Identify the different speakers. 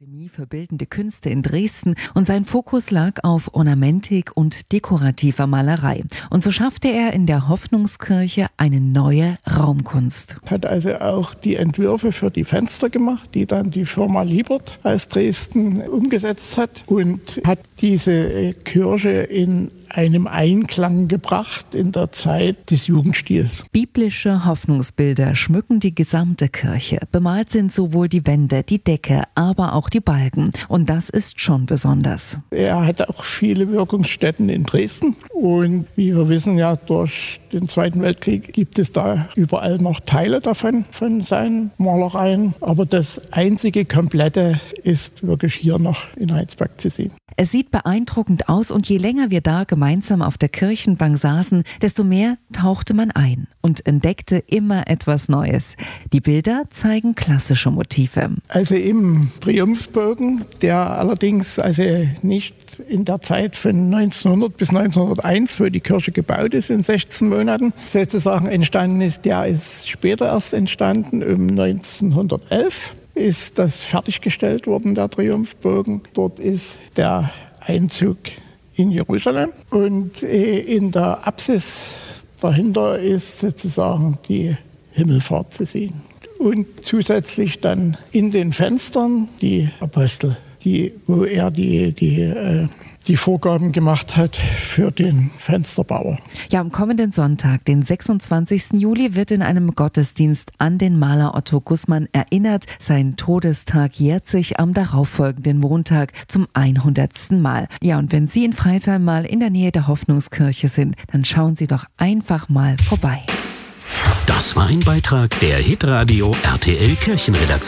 Speaker 1: Akademie für Bildende Künste in Dresden und sein Fokus lag auf Ornamentik und dekorativer Malerei. Und so schaffte er in der Hoffnungskirche eine neue Raumkunst.
Speaker 2: Hat also auch die Entwürfe für die Fenster gemacht, die dann die Firma Liebert aus Dresden umgesetzt hat und hat diese Kirche in einem Einklang gebracht in der Zeit des Jugendstils.
Speaker 1: Biblische Hoffnungsbilder schmücken die gesamte Kirche. Bemalt sind sowohl die Wände, die Decke, aber auch die Balken. Und das ist schon besonders.
Speaker 2: Er hat auch viele Wirkungsstätten in Dresden. Und wie wir wissen, ja, durch den Zweiten Weltkrieg gibt es da überall noch Teile davon, von seinen Malereien. Aber das einzige Komplette ist wirklich hier noch in Heinsberg zu sehen.
Speaker 1: Es sieht beeindruckend aus und je länger wir da gemeinsam auf der Kirchenbank saßen, desto mehr tauchte man ein und entdeckte immer etwas Neues. Die Bilder zeigen klassische Motive.
Speaker 2: Also im Triumphbogen, der allerdings nicht in der Zeit von 1900 bis 1901, wo die Kirche gebaut ist, in 16 Monaten sozusagen entstanden ist, der ist später erst entstanden, um 1911. Ist das fertiggestellt worden, der Triumphbogen. Dort ist der Einzug in Jerusalem und in der Apsis dahinter ist sozusagen die Himmelfahrt zu sehen. Und zusätzlich dann in den Fenstern die Apostel, wo er die Vorgaben gemacht hat für den Fensterbauer.
Speaker 1: Ja, am kommenden Sonntag, den 26. Juli, wird in einem Gottesdienst an den Maler Otto Gußmann erinnert. Sein Todestag jährt sich am darauffolgenden Montag zum 100. Mal. Ja, und wenn Sie in Freital mal in der Nähe der Hoffnungskirche sind, dann schauen Sie doch einfach mal vorbei.
Speaker 3: Das war ein Beitrag der Hitradio RTL Kirchenredaktion.